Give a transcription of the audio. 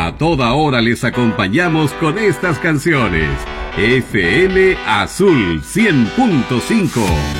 A toda hora les acompañamos con estas canciones. FM Azul 100.5.